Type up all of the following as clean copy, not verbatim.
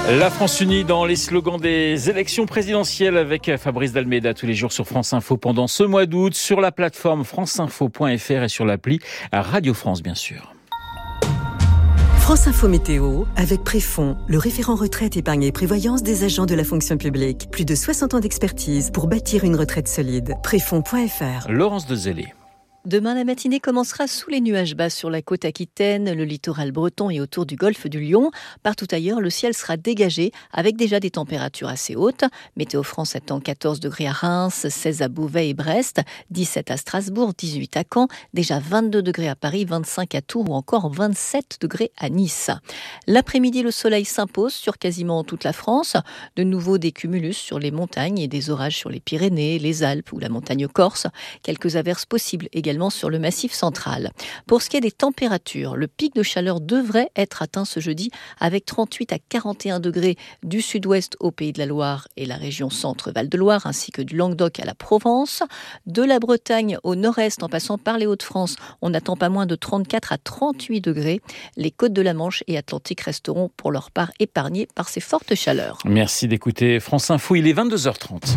La France unie dans les slogans des élections présidentielles avec Fabrice Dalméda tous les jours sur France Info pendant ce mois d'août, sur la plateforme franceinfo.fr et sur l'appli Radio France bien sûr. France Info Météo avec Préfond, le référent retraite, épargne et prévoyance des agents de la fonction publique. Plus de 60 ans d'expertise pour bâtir une retraite solide. Préfond.fr. Laurence Dezellé. Demain, la matinée commencera sous les nuages bas sur la côte aquitaine, le littoral breton et autour du golfe du Lion. Partout ailleurs, le ciel sera dégagé avec déjà des températures assez hautes. Météo France attend 14 degrés à Reims, 16 à Beauvais et Brest, 17 à Strasbourg, 18 à Caen, déjà 22 degrés à Paris, 25 à Tours ou encore 27 degrés à Nice. L'après-midi, le soleil s'impose sur quasiment toute la France. De nouveau des cumulus sur les montagnes et des orages sur les Pyrénées, les Alpes ou la montagne corse. Quelques averses possibles également sur le massif central. Pour ce qui est des températures, le pic de chaleur devrait être atteint ce jeudi avec 38 à 41 degrés du sud-ouest au Pays de la Loire et la région centre-Val-de-Loire ainsi que du Languedoc à la Provence. De la Bretagne au nord-est en passant par les Hauts-de-France, on n'attend pas moins de 34 à 38 degrés. Les côtes de la Manche et Atlantique resteront pour leur part épargnées par ces fortes chaleurs. Merci d'écouter France Info, il est 22h30.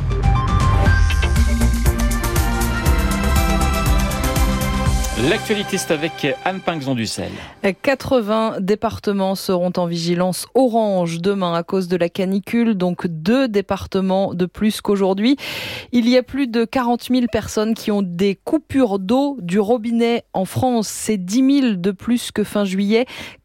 L'actualité, c'est avec Anne Pinxon-Dussel. 80 départements seront en vigilance orange demain à cause de la canicule, donc 2 départements de plus qu'aujourd'hui. Il y a plus de 40 000 personnes qui ont des coupures d'eau du robinet en France. C'est 10 000 de plus que fin juillet.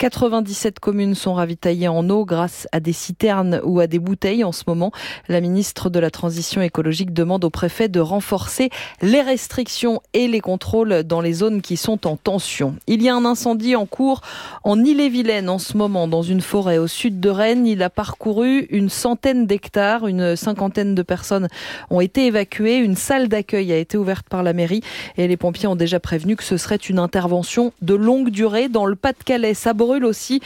97 communes sont ravitaillées en eau grâce à des citernes ou à des bouteilles en ce moment. La ministre de la Transition écologique demande au préfet de renforcer les restrictions et les contrôles dans les zones qui sont en tension. Il y a un incendie en cours en Ille-et-Vilaine en ce moment, dans une forêt au sud de Rennes. Il a parcouru une centaine d'hectares. Une cinquantaine de personnes ont été évacuées. Une salle d'accueil a été ouverte par la mairie et les pompiers ont déjà prévenu que ce serait une intervention de longue durée. Dans le Pas-de-Calais, ça brûle aussi.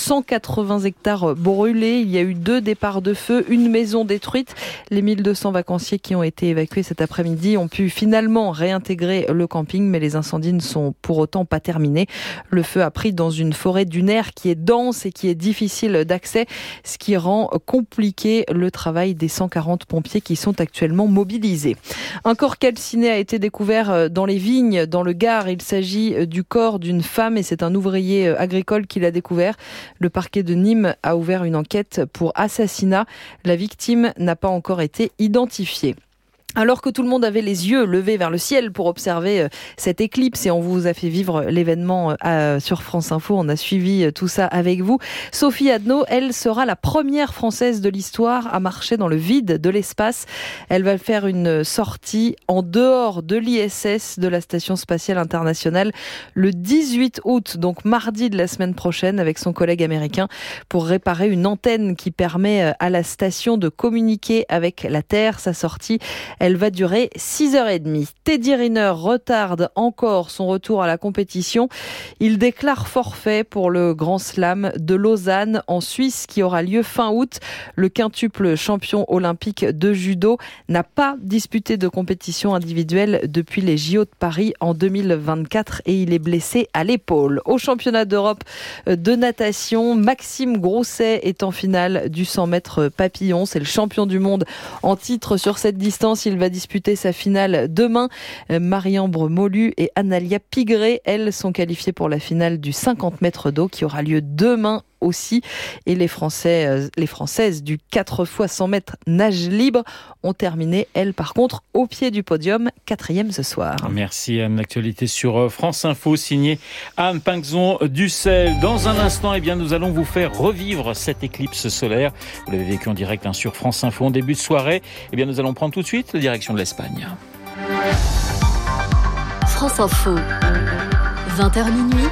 180 hectares brûlés. Il y a eu 2 départs de feu, une maison détruite. Les 1200 vacanciers qui ont été évacués cet après-midi ont pu finalement réintégrer le camping, mais les incendies ne sont pour autant pas terminés. Le feu a pris dans une forêt dunaire qui est dense et qui est difficile d'accès, ce qui rend compliqué le travail des 140 pompiers qui sont actuellement mobilisés. Un corps calciné a été découvert dans les vignes, dans le Gard. Il s'agit du corps d'une femme et c'est un ouvrier agricole qui l'a découvert. Le parquet de Nîmes a ouvert une enquête pour assassinat. La victime n'a pas encore été identifiée. Alors que tout le monde avait les yeux levés vers le ciel pour observer cette éclipse et on vous a fait vivre l'événement sur France Info, on a suivi tout ça avec vous. Sophie Adno, elle sera la première Française de l'histoire à marcher dans le vide de l'espace. Elle va faire une sortie en dehors de l'ISS, de la Station Spatiale Internationale, le 18 août, donc mardi de la semaine prochaine, avec son collègue américain pour réparer une antenne qui permet à la station de communiquer avec la Terre. Sa sortie, elle va durer 6h30. Teddy Riner retarde encore son retour à la compétition. Il déclare forfait pour le Grand Slam de Lausanne en Suisse qui aura lieu fin août. Le quintuple champion olympique de judo n'a pas disputé de compétition individuelle depuis les JO de Paris en 2024 et il est blessé à l'épaule. Au championnat d'Europe de natation, Maxime Grousset est en finale du 100 mètres papillon. C'est le champion du monde en titre sur cette distance. Il va disputer sa finale demain. Marie-Ambre Molu et Analia Pigré, elles, sont qualifiées pour la finale du 50 mètres d'eau qui aura lieu demain aussi. Et les Françaises du 4 x 100 mètres nage libre ont terminé, elles, par contre, au pied du podium, 4e ce soir. Merci Anne. L'actualité sur France Info, signée Anne Pinxon-Dussel. Dans un instant, nous allons vous faire revivre cette éclipse solaire. Vous l'avez vécu en direct sur France Info en début de soirée. Nous allons prendre tout de suite la direction de l'Espagne. France Info, 20h minuit.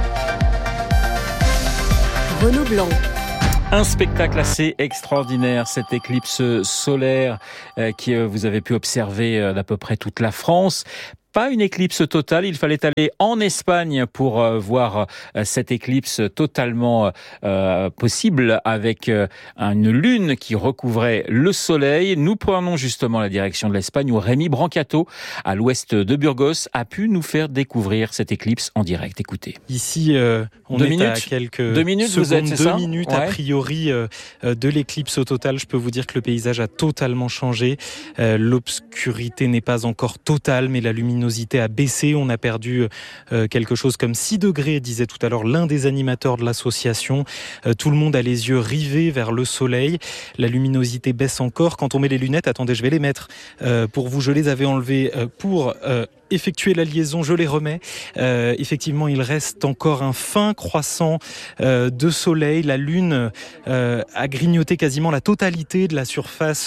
Renaud Blanc. Un spectacle assez extraordinaire, cette éclipse solaire qui vous avez pu observer d'à peu près toute la France. pas une éclipse totale. Il fallait aller en Espagne pour voir cette éclipse totalement possible avec une lune qui recouvrait le soleil. Nous prenons justement la direction de l'Espagne où Rémi Brancato, à l'ouest de Burgos, a pu nous faire découvrir cette éclipse en direct. Écoutez. Ici, on est à quelques 2 minutes, secondes, vous êtes, c'est 2 ça minutes ouais. A priori de l'éclipse totale. Je peux vous dire que le paysage a totalement changé. L'obscurité n'est pas encore totale, mais la luminosité a baissé. On a perdu quelque chose comme 6 degrés, disait tout à l'heure l'un des animateurs de l'association. Tout le monde a les yeux rivés vers le soleil. La luminosité baisse encore. Quand on met les lunettes, attendez, je vais les mettre pour vous. Je les avais enlevées pour effectuer la liaison, je les remets. Effectivement, il reste encore un fin croissant de soleil. La lune a grignoté quasiment la totalité de la surface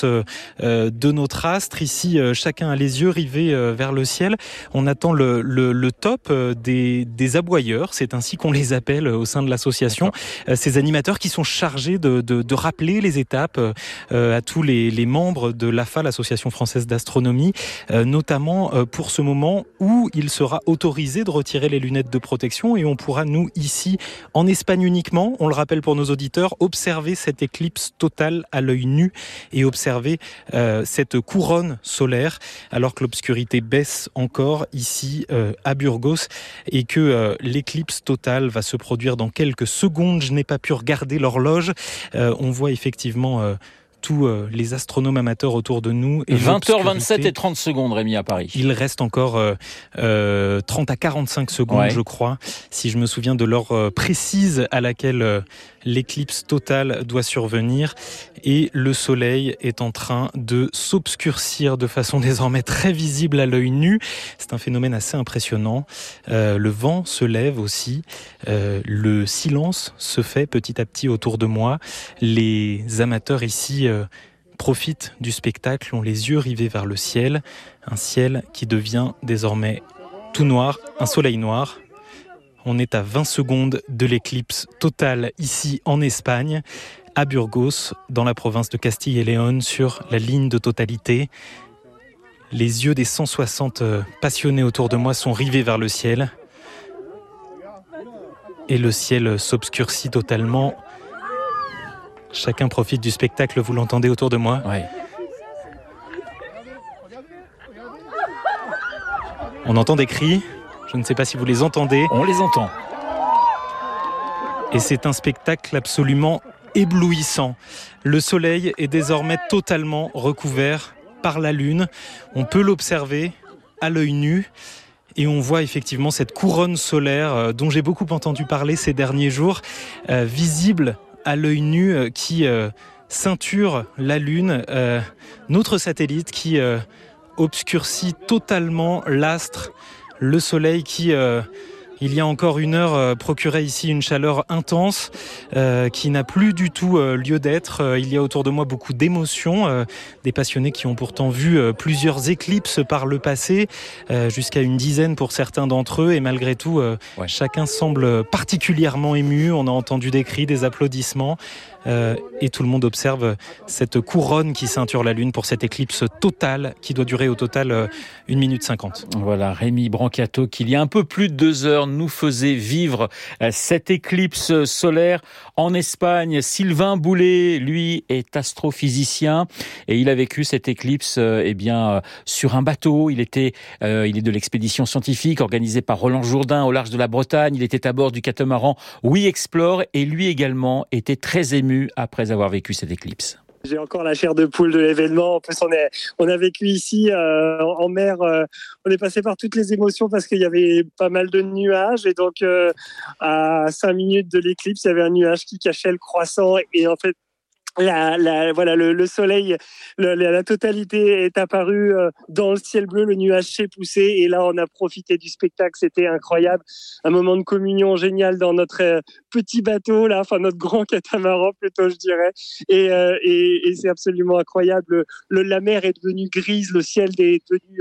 de notre astre. Ici, chacun a les yeux rivés vers le ciel. On attend le top des aboyeurs, c'est ainsi qu'on les appelle au sein de l'association. Ces animateurs qui sont chargés de rappeler les étapes à tous les membres de l'AFA, l'Association française d'astronomie, notamment pour ce moment où il sera autorisé de retirer les lunettes de protection et on pourra, nous, ici, en Espagne uniquement, on le rappelle pour nos auditeurs, observer cette éclipse totale à l'œil nu et observer cette couronne solaire alors que l'obscurité baisse encore ici à Burgos et que l'éclipse totale va se produire dans quelques secondes. Je n'ai pas pu regarder l'horloge. On voit effectivement tous les astronomes amateurs autour de nous. Et 20h27 et 30 secondes, Rémi, à Paris. Il reste encore 30 à 45 secondes, ouais. Je crois, si je me souviens de l'heure précise à laquelle l'éclipse totale doit survenir. Et le soleil est en train de s'obscurcir de façon désormais très visible à l'œil nu. C'est un phénomène assez impressionnant. Le vent se lève aussi. Le silence se fait petit à petit autour de moi. Les amateurs ici profitent du spectacle, ont les yeux rivés vers le ciel. Un ciel qui devient désormais tout noir, un soleil noir. On est à 20 secondes de l'éclipse totale ici en Espagne, à Burgos, dans la province de Castille et Léon, sur la ligne de totalité. Les yeux des 160 passionnés autour de moi sont rivés vers le ciel. Et le ciel s'obscurcit totalement. Chacun profite du spectacle, vous l'entendez autour de moi ? Ouais. On entend des cris. Je ne sais pas si vous les entendez. On les entend. Et c'est un spectacle absolument éblouissant. Le soleil est désormais totalement recouvert par la lune. On peut l'observer à l'œil nu. Et on voit effectivement cette couronne solaire dont j'ai beaucoup entendu parler ces derniers jours, visible à l'œil nu qui ceinture la lune. Notre satellite qui obscurcit totalement l'astre. Le soleil qui, il y a encore une heure, procurait ici une chaleur intense qui n'a plus du tout lieu d'être. Il y a autour de moi beaucoup d'émotions, des passionnés qui ont pourtant vu plusieurs éclipses par le passé, jusqu'à une dizaine pour certains d'entre eux. Et malgré tout, chacun semble particulièrement ému. On a entendu des cris, des applaudissements. Et tout le monde observe cette couronne qui ceinture la Lune pour cette éclipse totale qui doit durer au total 1 minute 50. Voilà, Rémi Brancato, qui il y a un peu plus de 2 heures nous faisait vivre cette éclipse solaire en Espagne. Sylvain Boulet, lui, est astrophysicien et il a vécu cette éclipse sur un bateau. Il est de l'expédition scientifique organisée par Roland Jourdain au large de la Bretagne. Il était à bord du catamaran We Explore et lui également était très ému après avoir vécu cette éclipse. J'ai encore la chair de poule de l'événement. En plus, on a vécu ici en mer. On est passé par toutes les émotions parce qu'il y avait pas mal de nuages. Et donc, à 5 minutes de l'éclipse, il y avait un nuage qui cachait le croissant. Et en fait, le soleil, la totalité est apparue dans le ciel bleu, le nuage s'est poussé et là on a profité du spectacle, c'était incroyable, un moment de communion génial dans notre petit bateau là, enfin notre grand catamaran plutôt je dirais, et c'est absolument incroyable. La mer est devenue grise, le ciel est devenu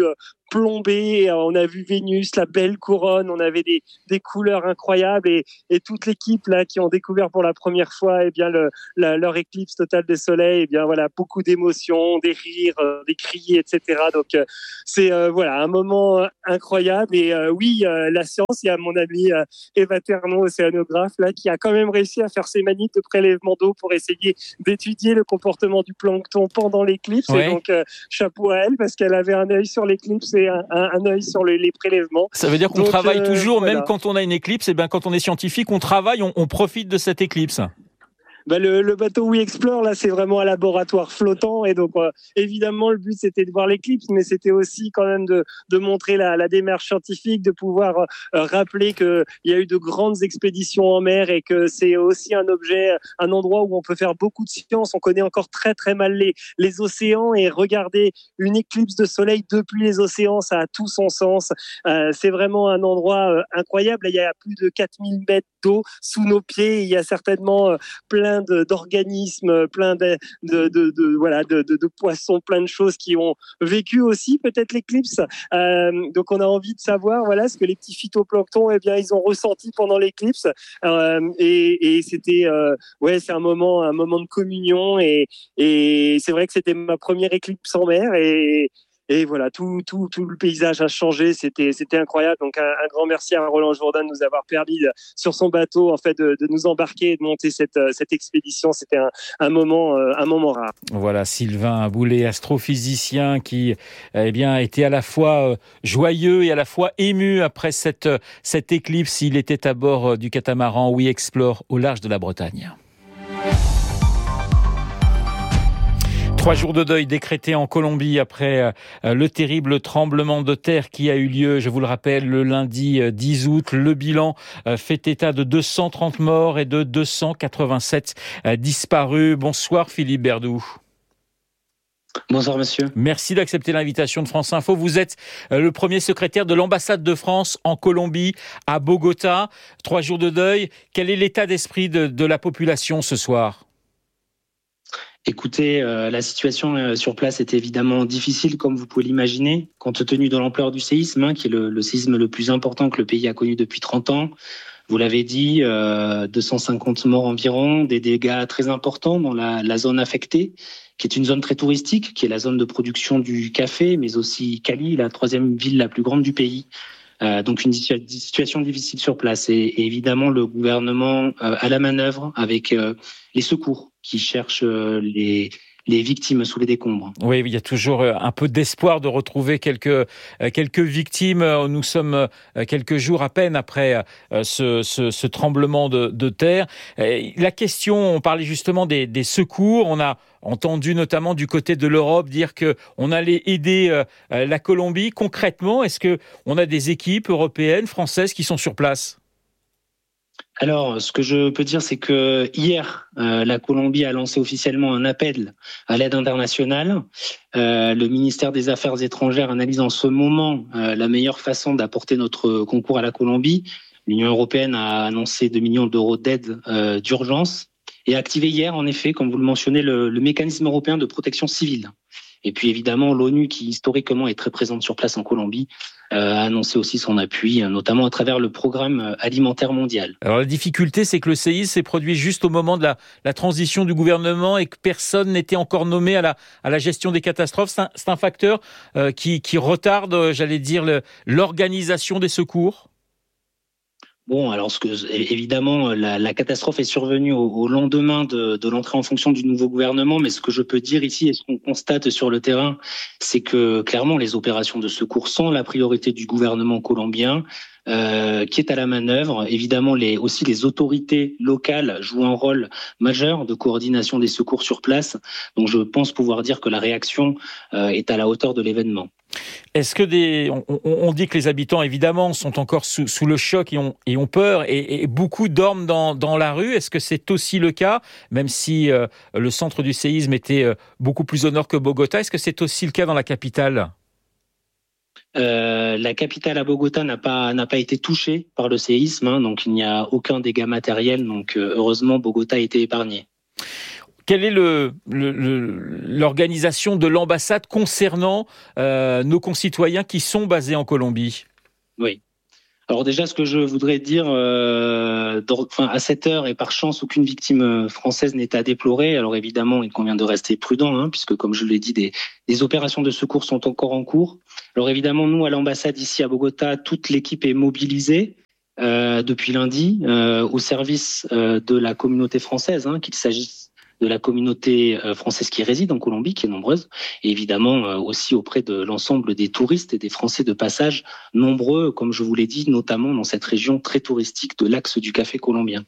plombé. On a vu Vénus, la belle couronne. On avait des couleurs incroyables et toute l'équipe là qui ont découvert pour la première fois leur éclipse totale de soleil. Voilà, beaucoup d'émotions, des rires, des cris, etc. Donc c'est un moment incroyable. Et la science. Il y a mon ami Eva Ternon, océanographe là, qui a quand même réussi à faire ses manips de prélèvement d'eau pour essayer d'étudier le comportement du plancton pendant l'éclipse. Ouais. Et donc chapeau à elle parce qu'elle avait un œil sur l'éclipse et un œil sur les prélèvements. Ça veut dire qu'on travaille toujours, même quand on a une éclipse. Et quand on est scientifique, on travaille, on profite de cette éclipse. Le bateau We Explore, là, c'est vraiment un laboratoire flottant. Et donc, évidemment, le but, c'était de voir l'éclipse, mais c'était aussi quand même de montrer la démarche scientifique, de pouvoir rappeler qu'il y a eu de grandes expéditions en mer et que c'est aussi un endroit où on peut faire beaucoup de science. On connaît encore très, très mal les océans et regarder une éclipse de soleil depuis les océans, ça a tout son sens. C'est vraiment un endroit incroyable. Il y a plus de 4000 mètres d'eau sous nos pieds. Il y a certainement plein d'organismes, plein de poissons, plein de choses qui ont vécu aussi peut-être l'éclipse. Donc on a envie de savoir ce que les petits phytoplanctons ils ont ressenti pendant l'éclipse. Et c'était c'est un moment de communion et c'est vrai que c'était ma première éclipse en mer et voilà, tout le paysage a changé, c'était incroyable. Donc un grand merci à Roland Jourdain de nous avoir permis sur son bateau en fait de nous embarquer et de monter cette expédition. C'était un moment rare. Voilà, Sylvain Boulet, astrophysicien qui était à la fois joyeux et à la fois ému après cette éclipse. Il était à bord du catamaran We Explore au large de la Bretagne. 3 jours de deuil décrétés en Colombie après le terrible tremblement de terre qui a eu lieu, je vous le rappelle, le lundi 10 août. Le bilan fait état de 230 morts et de 287 disparus. Bonsoir Philippe Berdoux. Bonsoir monsieur. Merci d'accepter l'invitation de France Info. Vous êtes le premier secrétaire de l'ambassade de France en Colombie, à Bogota. 3 jours de deuil. Quel est l'état d'esprit de la population ce soir ? Écoutez, la situation sur place est évidemment difficile, comme vous pouvez l'imaginer, compte tenu de l'ampleur du séisme, qui est le séisme le plus important que le pays a connu depuis 30 ans. Vous l'avez dit, 250 morts environ, des dégâts très importants dans la zone affectée, qui est une zone très touristique, qui est la zone de production du café, mais aussi Cali, la 3e ville la plus grande du pays. Donc une situation difficile sur place. Et évidemment, le gouvernement à la manœuvre avec les secours qui cherchent les victimes sous les décombres. Oui, il y a toujours un peu d'espoir de retrouver quelques victimes. Nous sommes quelques jours à peine après ce tremblement de terre. La question, on parlait justement des secours. On a entendu notamment du côté de l'Europe dire qu'on allait aider la Colombie. Concrètement, est-ce qu'on a des équipes européennes, françaises qui sont sur place ? Alors, ce que je peux dire, c'est que hier, la Colombie a lancé officiellement un appel à l'aide internationale. Le ministère des Affaires étrangères analyse en ce moment la meilleure façon d'apporter notre concours à la Colombie. L'Union européenne a annoncé 2 millions d'euros d'aide d'urgence et a activé hier, en effet, comme vous le mentionnez, le mécanisme européen de protection civile. Et puis évidemment, l'ONU, qui historiquement est très présente sur place en Colombie, a annoncé aussi son appui, notamment à travers le programme alimentaire mondial. Alors la difficulté, c'est que le séisme s'est produit juste au moment de la transition du gouvernement et que personne n'était encore nommé à la gestion des catastrophes. C'est un facteur qui retarde, j'allais dire, l'organisation des secours. Bon, alors évidemment, la catastrophe est survenue au lendemain de l'entrée en fonction du nouveau gouvernement, mais ce que je peux dire ici et ce qu'on constate sur le terrain, c'est que clairement les opérations de secours sont la priorité du gouvernement colombien, qui est à la manœuvre. Évidemment, aussi les autorités locales jouent un rôle majeur de coordination des secours sur place. Donc je pense pouvoir dire que la réaction est à la hauteur de l'événement. Est-ce que on dit que les habitants, évidemment, sont encore sous le choc et ont peur et beaucoup dorment dans la rue. Est-ce que c'est aussi le cas, même si le centre du séisme était beaucoup plus au nord que Bogota? Est-ce que c'est aussi le cas dans la capitale? La capitale à Bogota n'a pas été touchée par le séisme, donc il n'y a aucun dégât matériel. Donc heureusement, Bogota a été épargnée. Quelle est l'organisation de l'ambassade concernant nos concitoyens qui sont basés en Colombie ? Oui. Alors déjà, ce que je voudrais dire, à cette heure et par chance, aucune victime française n'est à déplorer. Alors évidemment, il convient de rester prudent, puisque comme je l'ai dit, des opérations de secours sont encore en cours. Alors évidemment, nous, à l'ambassade ici à Bogota, toute l'équipe est mobilisée depuis lundi au service de la communauté française, qu'il s'agisse de la communauté française qui réside en Colombie, qui est nombreuse, et évidemment aussi auprès de l'ensemble des touristes et des Français de passage, nombreux, comme je vous l'ai dit, notamment dans cette région très touristique de l'axe du café colombien.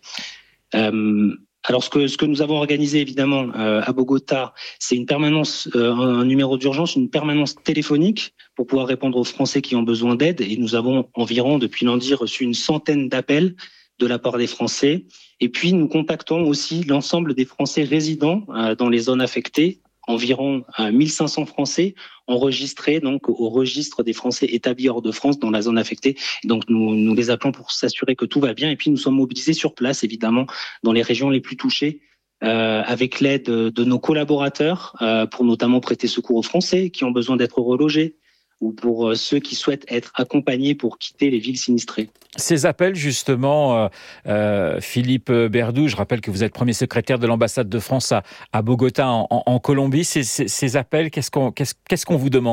Alors ce que nous avons organisé évidemment à Bogota, c'est une permanence, un numéro d'urgence, une permanence téléphonique pour pouvoir répondre aux Français qui ont besoin d'aide, et nous avons environ depuis lundi reçu une centaine d'appels de la part des Français. Et puis, nous contactons aussi l'ensemble des Français résidents dans les zones affectées. Environ 1500 Français enregistrés donc au registre des Français établis hors de France dans la zone affectée. Donc, nous les appelons pour s'assurer que tout va bien. Et puis, nous sommes mobilisés sur place, évidemment, dans les régions les plus touchées, avec l'aide de nos collaborateurs pour notamment prêter secours aux Français qui ont besoin d'être relogés, ou pour ceux qui souhaitent être accompagnés pour quitter les villes sinistrées. Ces appels, justement, Philippe Berdou, je rappelle que vous êtes premier secrétaire de l'ambassade de France à Bogota, en Colombie. Ces appels, qu'est-ce qu'on vous demande ?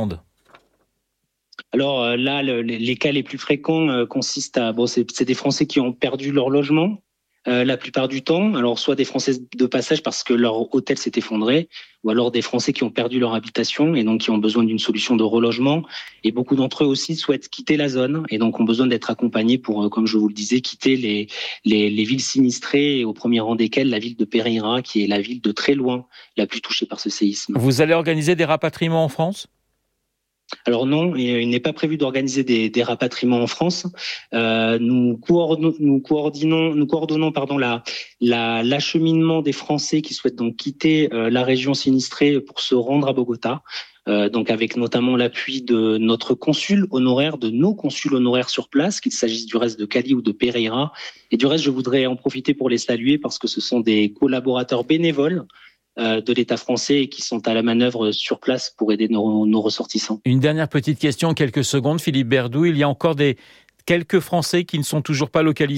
Alors là, les cas les plus fréquents consistent à... c'est des Français qui ont perdu leur logement, la plupart du temps. Alors, soit des Français de passage parce que leur hôtel s'est effondré, ou alors des Français qui ont perdu leur habitation et donc qui ont besoin d'une solution de relogement. Et beaucoup d'entre eux aussi souhaitent quitter la zone et donc ont besoin d'être accompagnés pour, comme je vous le disais, quitter les villes sinistrées, et au premier rang desquelles la ville de Pereira, qui est la ville de très loin la plus touchée par ce séisme. Vous allez organiser des rapatriements en France ? Alors non, il n'est pas prévu d'organiser des rapatriements en France. Nous coordonnons l'acheminement des Français qui souhaitent donc quitter la région sinistrée pour se rendre à Bogota. Donc avec notamment l'appui de notre consul honoraire, de nos consuls honoraires sur place, qu'il s'agisse du reste de Cali ou de Pereira. Et du reste, je voudrais en profiter pour les saluer parce que ce sont des collaborateurs bénévoles de l'État français et qui sont à la manœuvre sur place pour aider nos ressortissants. Une dernière petite question, quelques secondes, Philippe Berdou. Il y a encore quelques Français qui ne sont toujours pas localisés ?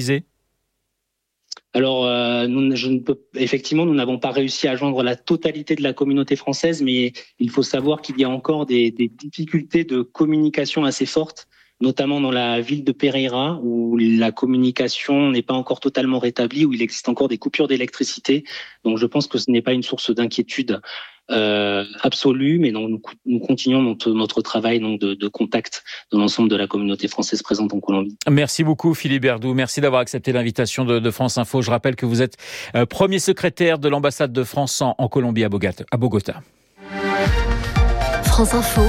Alors, effectivement, nous n'avons pas réussi à joindre la totalité de la communauté française, mais il faut savoir qu'il y a encore des difficultés de communication assez fortes, notamment dans la ville de Pereira, où la communication n'est pas encore totalement rétablie, où il existe encore des coupures d'électricité. Donc, je pense que ce n'est pas une source d'inquiétude absolue, mais donc, nous continuons notre travail donc, de contact de l'ensemble de la communauté française présente en Colombie. Merci beaucoup Philippe Berdou, merci d'avoir accepté l'invitation de France Info. Je rappelle que vous êtes premier secrétaire de l'ambassade de France en Colombie à Bogota. France Info,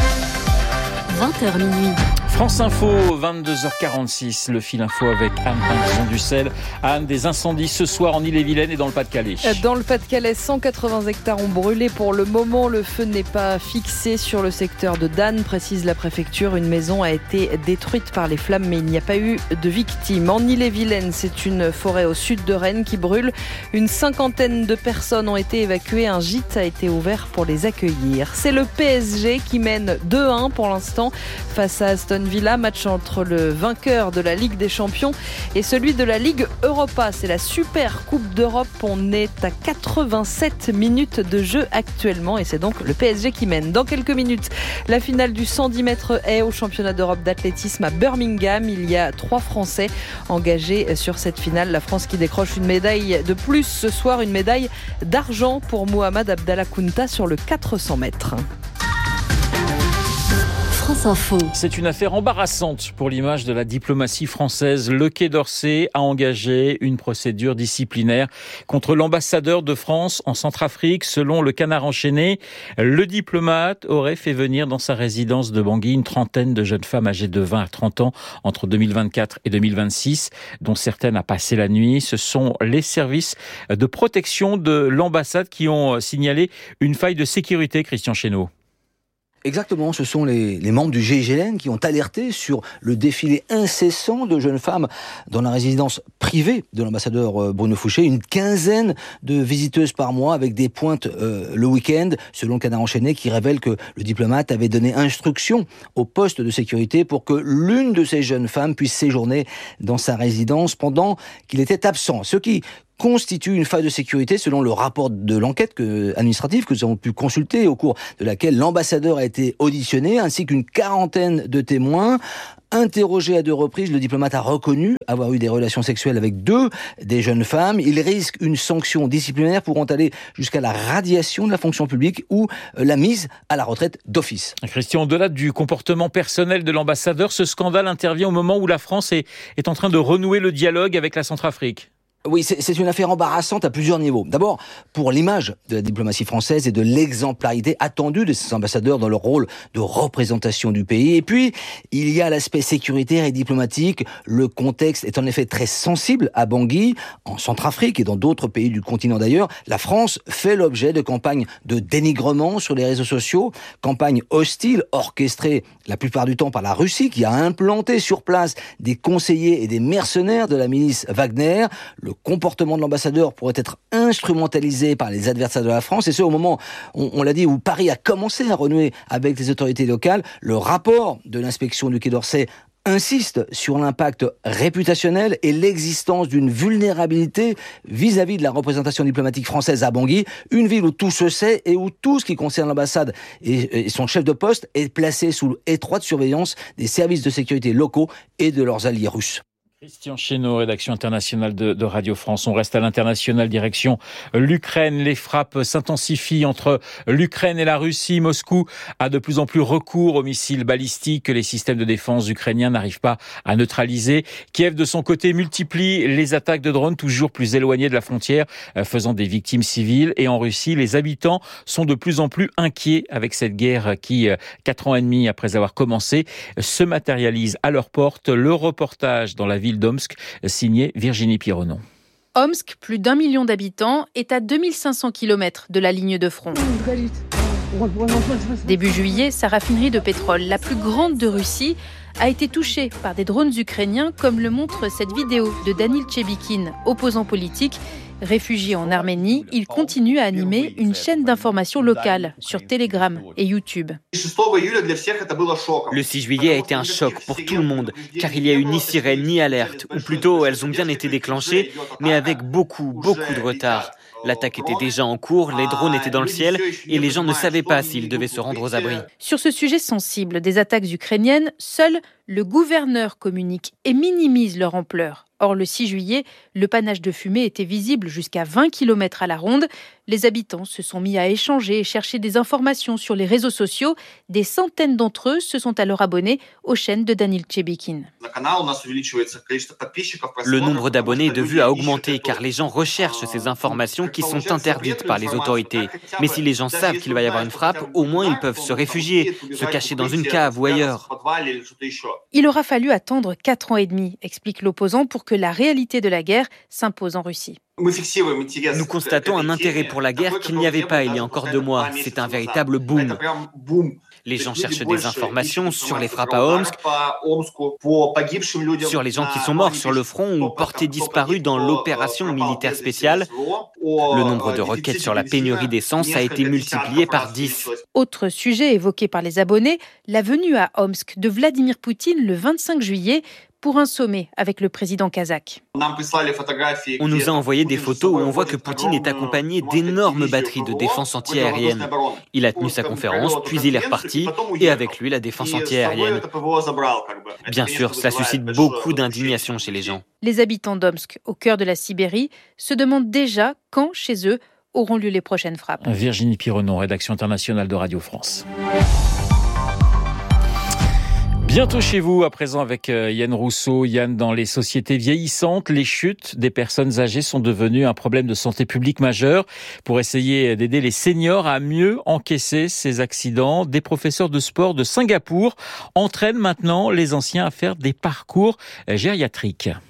20h minuit. France Info, 22h46, le fil info avec Anne Pinson-Dussel. Anne, des incendies ce soir en Ille-et-Vilaine et dans le Pas-de-Calais. Dans le Pas-de-Calais, 180 hectares ont brûlé. Pour le moment, le feu n'est pas fixé sur le secteur de Dan, précise la préfecture. Une maison a été détruite par les flammes, mais il n'y a pas eu de victimes. En Ille-et-Vilaine, c'est une forêt au sud de Rennes qui brûle. Une cinquantaine de personnes ont été évacuées. Un gîte a été ouvert pour les accueillir. C'est le PSG qui mène 2-1 pour l'instant face à Aston Villa, match entre le vainqueur de la Ligue des Champions et celui de la Ligue Europa. C'est la Super Coupe d'Europe. On est à 87 minutes de jeu actuellement et c'est donc le PSG qui mène. Dans quelques minutes, la finale du 110 mètres haies au championnat d'Europe d'athlétisme à Birmingham. Il y a 3 Français engagés sur cette finale. La France qui décroche une médaille de plus ce soir, une médaille d'argent pour Mohamed Abdallah Kounta sur le 400 mètres. France Info. C'est une affaire embarrassante pour l'image de la diplomatie française. Le Quai d'Orsay a engagé une procédure disciplinaire contre l'ambassadeur de France en Centrafrique. Selon le Canard enchaîné, le diplomate aurait fait venir dans sa résidence de Bangui une trentaine de jeunes femmes âgées de 20 à 30 ans entre 2024 et 2026, dont certaines a passé la nuit. Ce sont les services de protection de l'ambassade qui ont signalé une faille de sécurité, Christian Chesneau. Exactement, ce sont les membres du GIGN qui ont alerté sur le défilé incessant de jeunes femmes dans la résidence privée de l'ambassadeur Bruno Fouché. Une quinzaine de visiteuses par mois avec des pointes le week-end, selon le Canard enchaîné, qui révèle que le diplomate avait donné instruction au poste de sécurité pour que l'une de ces jeunes femmes puisse séjourner dans sa résidence pendant qu'il était absent. Ce qui constitue une faille de sécurité selon le rapport de l'enquête administrative que nous avons pu consulter, au cours de laquelle l'ambassadeur a été auditionné, ainsi qu'une quarantaine de témoins. Interrogé à 2 reprises, le diplomate a reconnu avoir eu des relations sexuelles avec 2 des jeunes femmes. Il risque une sanction disciplinaire pouvant aller jusqu'à la radiation de la fonction publique ou la mise à la retraite d'office. Christian, au-delà du comportement personnel de l'ambassadeur, ce scandale intervient au moment où la France est en train de renouer le dialogue avec la Centrafrique. Oui, c'est une affaire embarrassante à plusieurs niveaux. D'abord, pour l'image de la diplomatie française et de l'exemplarité attendue de ces ambassadeurs dans leur rôle de représentation du pays. Et puis, il y a l'aspect sécuritaire et diplomatique. Le contexte est en effet très sensible à Bangui, en Centrafrique et dans d'autres pays du continent d'ailleurs. La France fait l'objet de campagnes de dénigrement sur les réseaux sociaux, campagnes hostiles orchestrées la plupart du temps par la Russie, qui a implanté sur place des conseillers et des mercenaires de la milice Wagner. Le comportement de l'ambassadeur pourrait être instrumentalisé par les adversaires de la France, et ce au moment, on l'a dit, où Paris a commencé à renouer avec les autorités locales. Le rapport de l'inspection du Quai d'Orsay insiste sur l'impact réputationnel et l'existence d'une vulnérabilité vis-à-vis de la représentation diplomatique française à Bangui, une ville où tout se sait et où tout ce qui concerne l'ambassade et son chef de poste est placé sous étroite surveillance des services de sécurité locaux et de leurs alliés russes. Christian Chesneau, rédaction internationale de Radio France. On reste à l'international, direction l'Ukraine. Les frappes s'intensifient entre l'Ukraine et la Russie. Moscou a de plus en plus recours aux missiles balistiques que les systèmes de défense ukrainiens n'arrivent pas à neutraliser. Kiev, de son côté, multiplie les attaques de drones toujours plus éloignées de la frontière, faisant des victimes civiles. Et en Russie, les habitants sont de plus en plus inquiets avec cette guerre qui, 4 ans et demi après avoir commencé, se matérialise à leur porte. Le reportage dans la ville d'Omsk, signé Virginie Pironneau. Omsk, plus d'1 million d'habitants, est à 2500 km de la ligne de front. Début juillet, sa raffinerie de pétrole, la plus grande de Russie, a été touchée par des drones ukrainiens, comme le montre cette vidéo de Danil Tchebikin, opposant politique. Réfugié en Arménie, il continue à animer une chaîne d'information locale sur Telegram et YouTube. Le 6 juillet a été un choc pour tout le monde, car il n'y a eu ni sirène ni alerte, ou plutôt elles ont bien été déclenchées, mais avec beaucoup de retard. L'attaque était déjà en cours, les drones étaient dans le ciel et les gens ne savaient pas s'ils devaient se rendre aux abris. Sur ce sujet sensible des attaques ukrainiennes, seul le gouverneur communique et minimise leur ampleur. Or, le 6 juillet, le panache de fumée était visible jusqu'à 20 km à la ronde. Les habitants se sont mis à échanger et chercher des informations sur les réseaux sociaux. Des centaines d'entre eux se sont alors abonnés aux chaînes de Danil Tchebikin. Le nombre d'abonnés et de vues a augmenté car les gens recherchent ces informations qui sont interdites par les autorités. Mais si les gens savent qu'il va y avoir une frappe, au moins ils peuvent se réfugier, se cacher dans une cave ou ailleurs. Il aura fallu attendre 4 ans et demi, explique l'opposant, pour que la réalité de la guerre s'impose en Russie. Nous constatons un intérêt pour la guerre qu'il n'y avait pas il y a encore 2 mois. C'est un véritable boom. Les gens cherchent des informations sur les frappes à Omsk, sur les gens qui sont morts sur le front ou portés disparus dans l'opération militaire spéciale. Le nombre de requêtes sur la pénurie d'essence a été multiplié par 10. Autre sujet évoqué par les abonnés, la venue à Omsk de Vladimir Poutine le 25 juillet pour un sommet avec le président kazakh. On nous a envoyé des photos où on voit que Poutine est accompagné d'énormes batteries de défense anti-aérienne. Il a tenu sa conférence, puis il est reparti, et avec lui la défense anti-aérienne. Bien sûr, ça suscite beaucoup d'indignation chez les gens. Les habitants d'Omsk, au cœur de la Sibérie, se demandent déjà quand, chez eux, auront lieu les prochaines frappes. Virginie Pironneau, rédaction internationale de Radio France. Bientôt chez vous, à présent avec Yann Rousseau. Yann, dans les sociétés vieillissantes, les chutes des personnes âgées sont devenues un problème de santé publique majeur. Pour essayer d'aider les seniors à mieux encaisser ces accidents, des professeurs de sport de Singapour entraînent maintenant les anciens à faire des parcours gériatriques.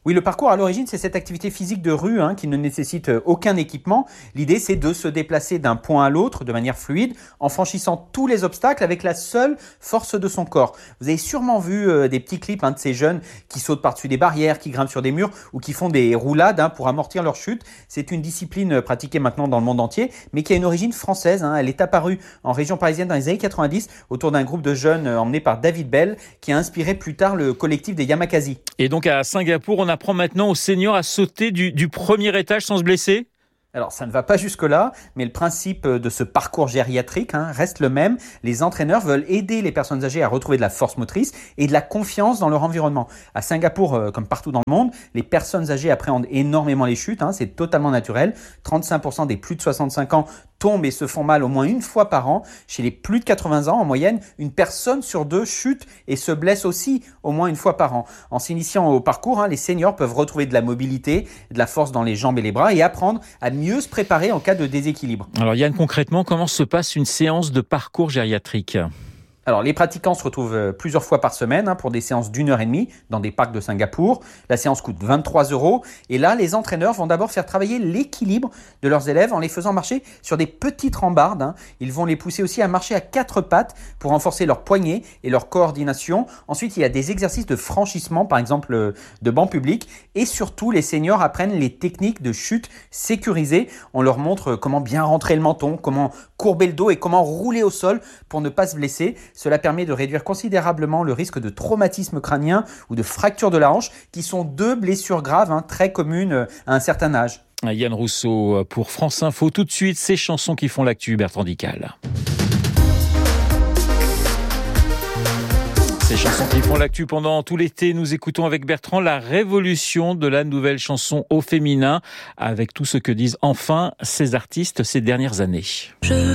Oui, le parcours à l'origine, c'est cette activité physique de rue qui ne nécessite aucun équipement. L'idée, c'est de se déplacer d'un point à l'autre de manière fluide en franchissant tous les obstacles avec la seule force de son corps. Vous avez sûrement vu des petits clips de ces jeunes qui sautent par-dessus des barrières, qui grimpent sur des murs ou qui font des roulades pour amortir leur chute. C'est une discipline pratiquée maintenant dans le monde entier, mais qui a une origine française. Elle est apparue en région parisienne dans les années 90 autour d'un groupe de jeunes emmenés par David Bell qui a inspiré plus tard le collectif des Yamakasi. Et donc à Singapour, on apprend maintenant aux seniors à sauter du premier étage sans se blesser ? Alors, ça ne va pas jusque-là, mais le principe de ce parcours gériatrique reste le même. Les entraîneurs veulent aider les personnes âgées à retrouver de la force motrice et de la confiance dans leur environnement. À Singapour, comme partout dans le monde, les personnes âgées appréhendent énormément les chutes. C'est totalement naturel. 35% des plus de 65 ans tombent et se font mal au moins une fois par an. Chez les plus de 80 ans, en moyenne, une personne sur 2 chute et se blesse aussi au moins une fois par an. En s'initiant au parcours, les seniors peuvent retrouver de la mobilité, de la force dans les jambes et les bras et apprendre à mieux se préparer en cas de déséquilibre. Alors Yann, concrètement, comment se passe une séance de parcours gériatrique ? Alors, les pratiquants se retrouvent plusieurs fois par semaine pour des séances d'1h30 dans des parcs de Singapour. La séance coûte 23 €. Et là, les entraîneurs vont d'abord faire travailler l'équilibre de leurs élèves en les faisant marcher sur des petites rambardes. Ils vont les pousser aussi à marcher à 4 pattes pour renforcer leurs poignets et leur coordination. Ensuite, il y a des exercices de franchissement, par exemple de banc public. Et surtout, les seniors apprennent les techniques de chute sécurisées. On leur montre comment bien rentrer le menton, comment courber le dos et comment rouler au sol pour ne pas se blesser. Cela permet de réduire considérablement le risque de traumatisme crânien ou de fracture de la hanche, qui sont 2 blessures graves très communes à un certain âge. Yann Rousseau pour France Info. Tout de suite, ces chansons qui font l'actu, Bertrand Dical. Ces chansons qui font l'actu pendant tout l'été, nous écoutons avec Bertrand la révolution de la nouvelle chanson au féminin, avec tout ce que disent enfin ces artistes ces dernières années.